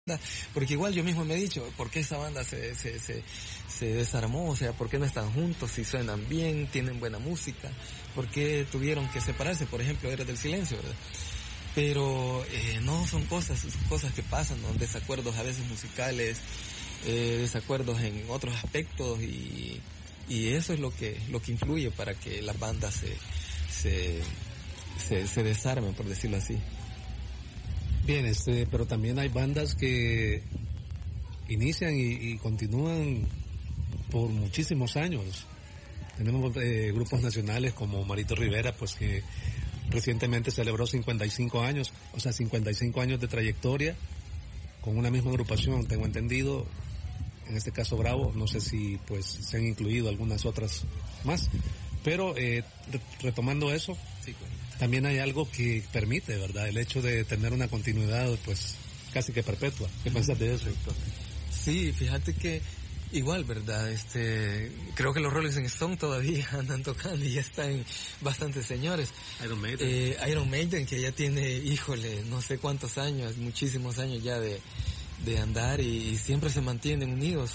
Porque igual yo mismo me he dicho, ¿por qué esa banda se desarmó? O sea, ¿por qué no están juntos? Si suenan bien, tienen buena música, ¿por qué tuvieron que separarse? Por ejemplo, Héroes del Silencio, ¿verdad? Pero no, son cosas que pasan, ¿no? Desacuerdos a veces musicales, desacuerdos en otros aspectos, y eso es lo que influye para que las bandas se desarmen, por decirlo así. Bien, pero también hay bandas que inician y continúan por muchísimos años. Tenemos grupos nacionales como Marito Rivera, pues que recientemente celebró 55 años, o sea, 55 años de trayectoria con una misma agrupación, tengo entendido. En este caso Bravo, no sé si pues se han incluido algunas otras más, pero retomando eso, sí, pues, también hay algo que permite, ¿verdad? El hecho de tener una continuidad pues casi que perpetua. ¿Qué piensas de eso, Héctor? Sí, fíjate que igual, ¿verdad? Creo que los Rolling Stones todavía andan tocando y ya están bastantes señores. Iron Maiden, que ya tiene, híjole, no sé cuántos años, muchísimos años ya de andar, y siempre se mantienen unidos.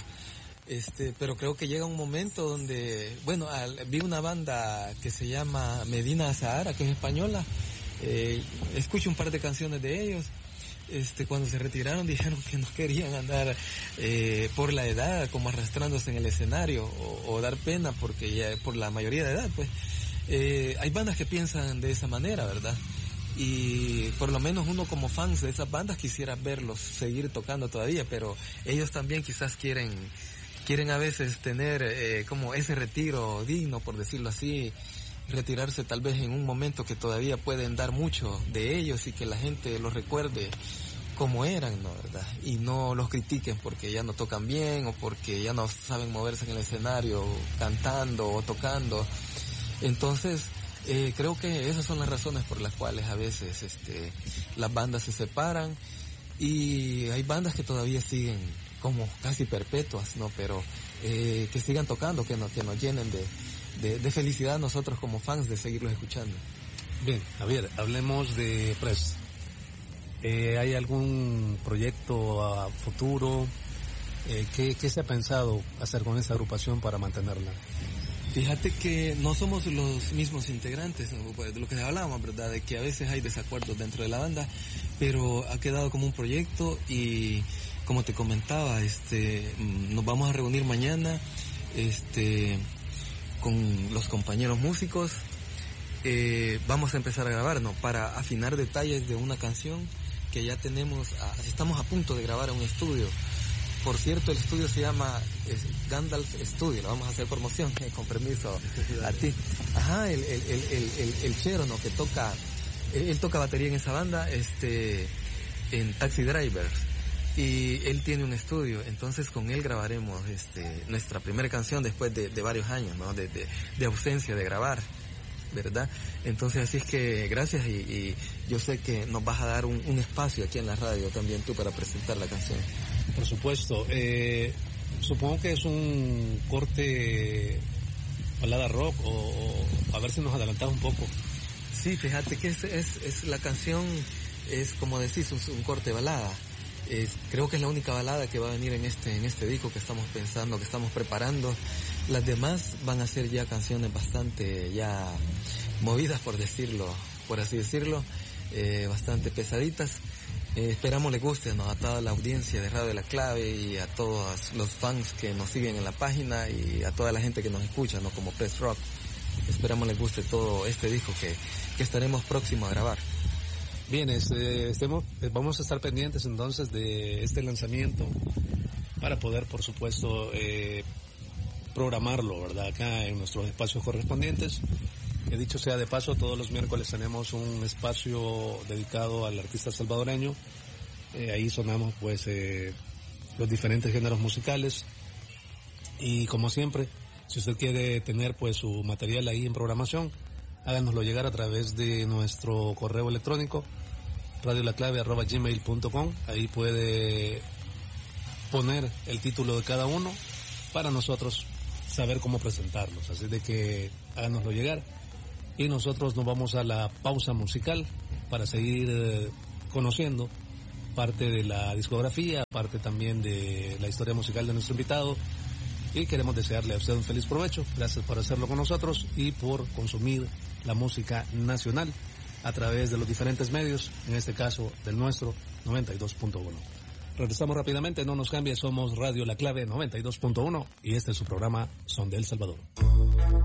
Pero creo que llega un momento donde, bueno, vi una banda que se llama Medina Azahara, que es española, escucho un par de canciones de ellos. Cuando se retiraron dijeron que no querían andar por la edad como arrastrándose en el escenario o dar pena, porque ya por la mayoría de edad, pues hay bandas que piensan de esa manera, ¿verdad? Y por lo menos uno como fans de esas bandas quisiera verlos seguir tocando todavía, pero ellos también quizás quieren a veces tener como ese retiro digno, por decirlo así, retirarse tal vez en un momento que todavía pueden dar mucho de ellos y que la gente los recuerde como eran, ¿no? ¿Verdad? Y no los critiquen porque ya no tocan bien o porque ya no saben moverse en el escenario cantando o tocando. Entonces, creo que esas son las razones por las cuales a veces las bandas se separan, y hay bandas que todavía siguen como casi perpetuas, ¿no? Pero que sigan tocando, que nos llenen de felicidad nosotros como fans de seguirlos escuchando. Bien, Javier, hablemos de Press. ¿Hay algún proyecto a futuro? ¿Qué se ha pensado hacer con esta agrupación para mantenerla? Fíjate que no somos los mismos integrantes, ¿no? Pues de lo que hablábamos, ¿verdad? De que a veces hay desacuerdos dentro de la banda, pero ha quedado como un proyecto, y como te comentaba, nos vamos a reunir mañana, con los compañeros músicos, vamos a empezar a grabar, ¿no? Para afinar detalles de una canción que ya tenemos, estamos a punto de grabar en un estudio. Por cierto, el estudio se llama Gandalf Studio, lo vamos a hacer promoción, con permiso a ti. Ajá, el Chero, ¿no? Que toca, él toca batería en esa banda, en Taxi Drivers, y él tiene un estudio, entonces con él grabaremos, nuestra primera canción después de varios años, ¿no? De ausencia de grabar, ¿verdad? Entonces así es que gracias, y yo sé que nos vas a dar un espacio aquí en la radio también tú para presentar la canción. Por supuesto, supongo que es un corte balada rock, o a ver si nos adelantamos un poco. Sí, fíjate que es la canción, es como decís, un corte balada. Creo que es la única balada que va a venir en este disco que estamos pensando, que estamos preparando. Las demás van a ser ya canciones bastante ya movidas, por así decirlo, bastante pesaditas. Esperamos les guste, ¿no? A toda la audiencia de Radio La Clave, y a todos los fans que nos siguen en la página, y a toda la gente que nos escucha, ¿no? Como Press Rock. Esperamos les guste todo este disco que estaremos próximos a grabar. Bien, vamos a estar pendientes entonces de este lanzamiento para poder, por supuesto, programarlo, ¿verdad? Acá en nuestros espacios correspondientes. Dicho sea de paso, todos los miércoles tenemos un espacio dedicado al artista salvadoreño. Ahí sonamos pues los diferentes géneros musicales, y como siempre, si usted quiere tener pues su material ahí en programación, háganoslo llegar a través de nuestro correo electrónico radiolaclave@gmail.com. Ahí puede poner el título de cada uno para nosotros saber cómo presentarlos, así de que háganoslo llegar. Y nosotros nos vamos a la pausa musical para seguir conociendo parte de la discografía, parte también de la historia musical de nuestro invitado. Y queremos desearle a usted un feliz provecho. Gracias por hacerlo con nosotros y por consumir la música nacional a través de los diferentes medios, en este caso del nuestro 92.1. Regresamos rápidamente, no nos cambie, somos Radio La Clave 92.1 y este es su programa Son de El Salvador.